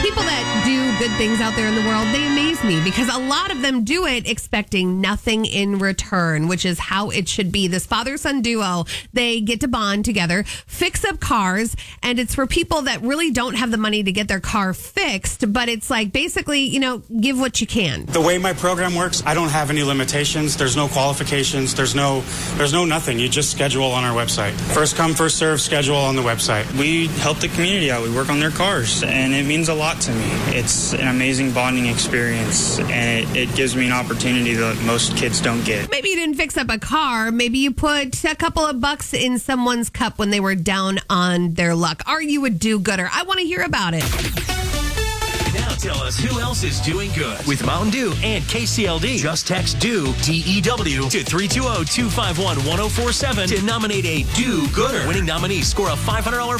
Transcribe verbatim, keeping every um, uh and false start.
People that do good things out there in the world, they amaze me because a lot of them do it expecting nothing in return, which is how it should be. This father-son duo, they get to bond together, fix up cars, and it's for people that really don't have the money to get their car fixed, but it's like basically, you know, give what you can. The way my program works, I don't have any limitations. There's no qualifications. There's no, there's no nothing. You just schedule on our website. First come, first serve schedule on the website. We help the community out. We work on their cars, and it means a lot to me. It's an amazing bonding experience, and it, it gives me an opportunity that most kids don't get. Maybe you didn't fix up a car. Maybe you put a couple of bucks in someone's cup when they were down on their luck. Are you a do-gooder? I want to hear about it. Now tell us who else is doing good with Mountain Dew and K C L D. Just text DEW, D E W, to three two zero, two five one, one zero four seven to nominate a do-gooder. Winning nominees score a five hundred dollars